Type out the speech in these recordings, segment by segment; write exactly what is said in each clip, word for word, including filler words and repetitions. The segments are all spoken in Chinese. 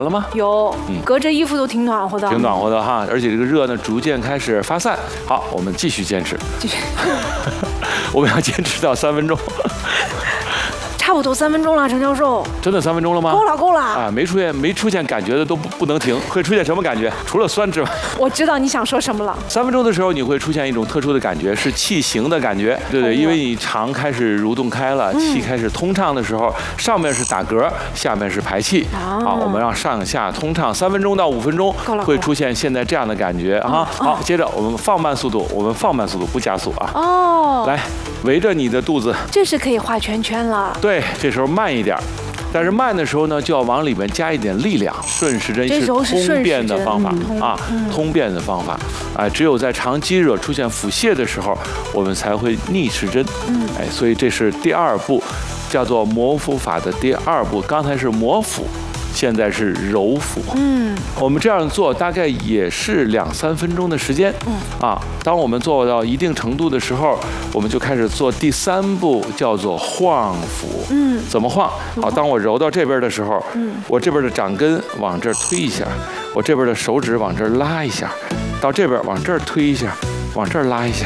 了吗？ 有，嗯、隔着衣服都挺暖和的， 挺暖和的哈，而且这个热呢逐渐开始发散。好，我们继续坚持，继续，我们要坚持到三分钟。 差不多三分钟了，陈教授。 真的三分钟了吗？ 够了，够了啊！没出现没出现感觉的都不不能停，会出现什么感觉？除了酸之外， 我知道你想说什么了。 三分钟的时候，你会出现一种特殊的感觉，是气行的感觉，对对，因为你肠开始蠕动开了，气开始通畅的时候，上面是打嗝，下面是排气。好，我们让上下通畅，三分钟到五分钟会出现现在这样的感觉啊。好，接着我们放慢速度，我们放慢速度，不加速啊。哦，来，围着你的肚子， 这是可以画圈圈了。 对，这时候慢一点，但是慢的时候呢，就要往里面加一点力量。顺时针是通便的方法啊，通便的方法啊，只有在肠积热出现腹泻的时候，我们才会逆时针。嗯，哎，所以这是第二步，叫做摩腹法的第二步。刚才是摩腹，现在是揉腹。嗯，我们这样做大概也是两三分钟的时间。嗯，啊，当我们做到一定程度的时候，我们就开始做第三步，叫做晃腹。嗯，怎么晃？好，当我揉到这边的时候，嗯，我这边的掌根往这儿推一下，我这边的手指往这儿拉一下，到这边往这儿推一下，往这儿拉一下。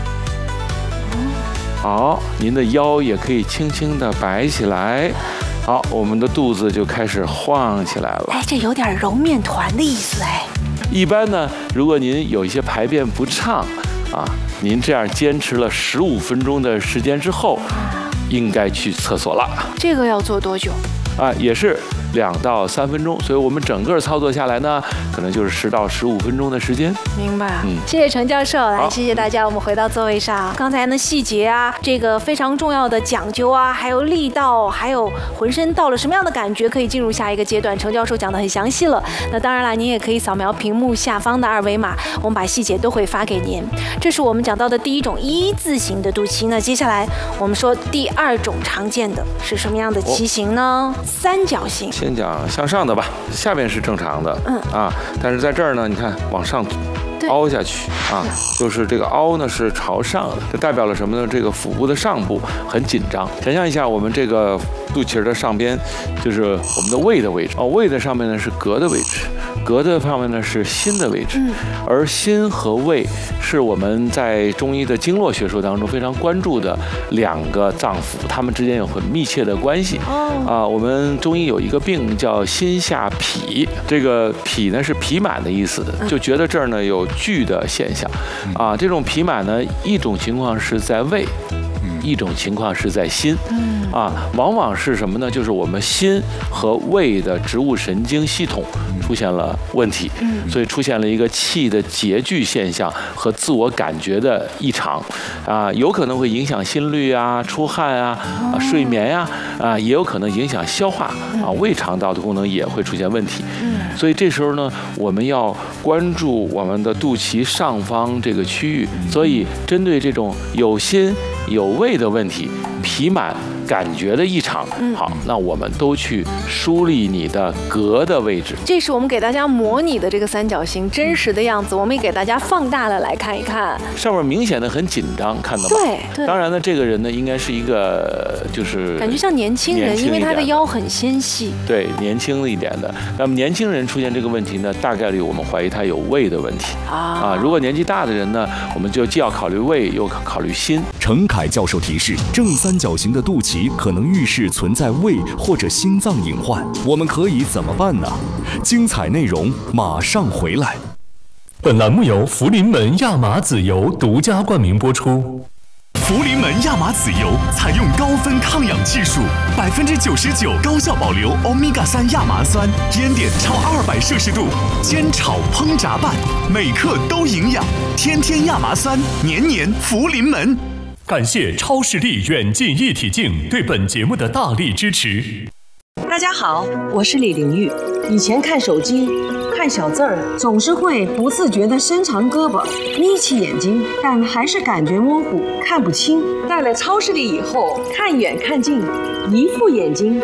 好，您的腰也可以轻轻地摆起来。好，我们的肚子就开始晃起来了。 哎，这有点揉面团的意思哎。 一般呢，如果您有一些排便不畅啊，您这样坚持了十五分钟的时间之后，应该去厕所了。 这个要做多久？ 啊，也是两到三分钟，所以我们整个操作下来呢，可能就是十到十五分钟的时间。 明白。嗯，谢谢陈教授，来，谢谢大家。我们回到座位上，刚才呢细节啊，这个非常重要的讲究啊，还有力道，还有浑身到了什么样的感觉，可以进入下一个阶段。陈教授讲得很详细了。那当然了，您也可以扫描屏幕下方的二维码，我们把细节都会发给您。这是我们讲到的第一种一字形的肚脐。那接下来我们说第二种常见的是什么样的脐形呢？哦、三角形。 先讲向上的吧，下面是正常的，嗯啊，但是在这儿呢，你看往上凹下去啊，就是这个凹呢是朝上的，这代表了什么呢？这个腹部的上部很紧张。想象一下，我们这个肚脐的上边就是我们的胃的位置哦，胃的上面呢是膈的位置，膈的上面呢是心的位置，而心和胃是我们在中医的经络学说当中非常关注的两个脏腑，它们之间有很密切的关系。啊，我们中医有一个病叫心下痞，这个痞呢是痞满的意思，就觉得这儿呢有聚的现象。啊，这种痞满呢，一种情况是在胃，一种情况是在心。啊，往往是什么呢？就是我们心和胃的植物神经系统出现了问题，所以出现了一个气的拮据现象和自我感觉的异常，啊，有可能会影响心率啊、出汗啊、啊睡眠呀，啊，也有可能影响消化啊，胃肠道的功能也会出现问题。所以这时候呢，我们要关注我们的肚脐上方这个区域，所以针对这种有心有胃的问题，痞满感觉的异常，好，那我们都去梳理你的膈的位置。 这是我们给大家模拟的这个三角形真实的样子，我们也给大家放大了来看一看。 上面明显的很紧张，看到吗？ 对对。 当然呢，这个人呢，应该是一个就是感觉像年轻人，因为他的腰很纤细。 对，年轻一点的。那么年轻人出现这个问题呢，大概率我们怀疑他有胃的问题啊。啊，如果年纪大的人呢，我们就既要考虑胃，又考虑心。 程凯教授提示，正三角形的肚脐可能预示存在胃或者心脏隐患，我们可以怎么办呢？精彩内容马上回来。 本栏目由福临门亚麻籽油独家冠名播出。 福临门亚麻籽油采用高分抗氧技术，百分之九十九高效保留欧米伽三亚麻酸，烟点超二百摄氏度，煎炒烹炸拌，每克都营养。天天亚麻酸，年年福临门。 感谢超视力远近一体镜对本节目的大力支持。 大家好，我是李玲玉。以前看手机看小字儿，总是会不自觉地伸长胳膊眯起眼睛，但还是感觉模糊，看不清。戴了超视力以后，看远看近，一副眼睛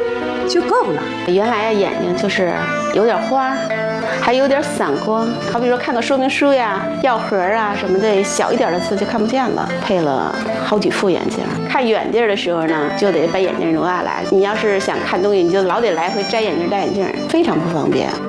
就够了。 原来呀，眼睛就是有点花，还有点散光，好比说看个说明书呀、药盒啊什么的，小一点的字就看不见了。配了好几副眼镜，看远地儿的时候呢，就得把眼镜挪下来。你要是想看东西，你就老得来回摘眼镜、戴眼镜，非常不方便。